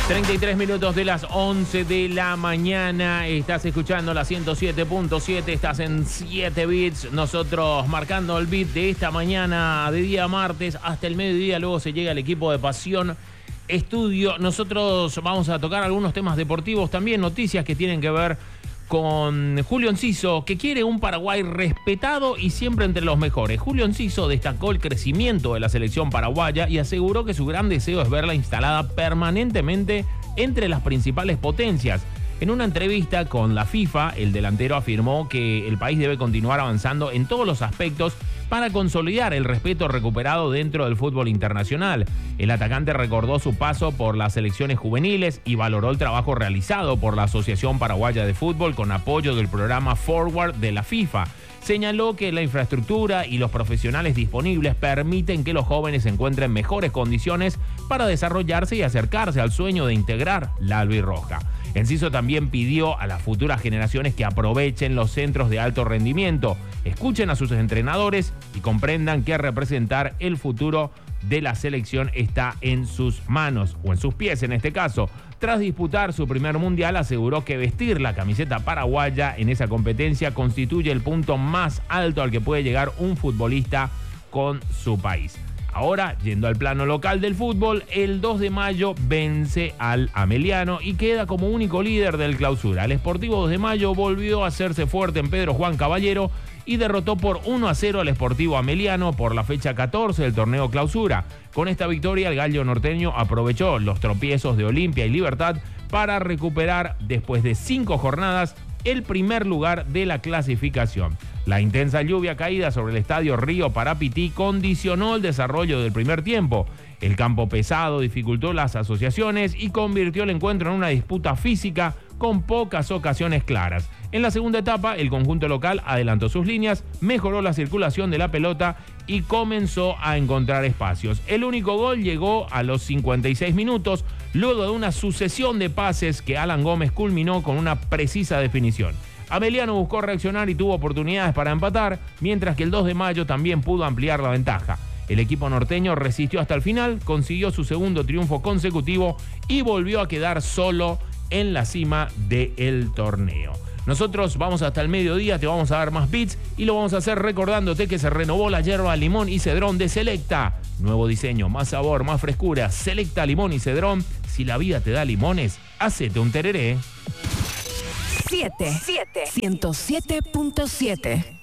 33 minutos de las 11 de la mañana. Estás escuchando la 107.7. Estás en 7 bits. Nosotros marcando el beat de esta mañana de día martes hasta el mediodía. Luego se llega el equipo de Pasión Estudio. Nosotros vamos a tocar algunos temas deportivos, también noticias que tienen que ver con Julio Enciso, que quiere un Paraguay respetado y siempre entre los mejores. Julio Enciso destacó el crecimiento de la selección paraguaya y aseguró que su gran deseo es verla instalada permanentemente entre las principales potencias. En una entrevista con la FIFA, el delantero afirmó que el país debe continuar avanzando en todos los aspectos para consolidar el respeto recuperado dentro del fútbol internacional. El atacante recordó su paso por las selecciones juveniles y valoró el trabajo realizado por la Asociación Paraguaya de Fútbol con apoyo del programa Forward de la FIFA. Señaló que la infraestructura y los profesionales disponibles permiten que los jóvenes encuentren mejores condiciones para desarrollarse y acercarse al sueño de integrar la albirroja. Enciso también pidió a las futuras generaciones que aprovechen los centros de alto rendimiento, escuchen a sus entrenadores y comprendan que representar el futuro de la selección está en sus manos, o en sus pies en este caso. Tras disputar su primer mundial, aseguró que vestir la camiseta paraguaya en esa competencia constituye el punto más alto al que puede llegar un futbolista con su país. Ahora, yendo al plano local del fútbol, el 2 de mayo vence al Ameliano y queda como único líder del Clausura. El Sportivo 2 de Mayo volvió a hacerse fuerte en Pedro Juan Caballero y derrotó por 1-0 al Sportivo Ameliano por la fecha 14 del torneo Clausura. Con esta victoria, el gallo norteño aprovechó los tropiezos de Olimpia y Libertad para recuperar, después de 5 jornadas, el primer lugar de la clasificación. La intensa lluvia caída sobre el estadio Río Parapití condicionó el desarrollo del primer tiempo. El campo pesado dificultó las asociaciones y convirtió el encuentro en una disputa física con pocas ocasiones claras. En la segunda etapa, el conjunto local adelantó sus líneas, mejoró la circulación de la pelota y comenzó a encontrar espacios. El único gol llegó a los 56 minutos, luego de una sucesión de pases que Alan Gómez culminó con una precisa definición. Ameliano buscó reaccionar y tuvo oportunidades para empatar, mientras que el 2 de mayo también pudo ampliar la ventaja. El equipo norteño resistió hasta el final, consiguió su segundo triunfo consecutivo y volvió a quedar solo en la cima del torneo. Nosotros vamos hasta el mediodía, te vamos a dar más beats y lo vamos a hacer recordándote que se renovó la yerba limón y cedrón de Selecta. Nuevo diseño, más sabor, más frescura. Selecta limón y cedrón. Si la vida te da limones, hacete un tereré. 107.7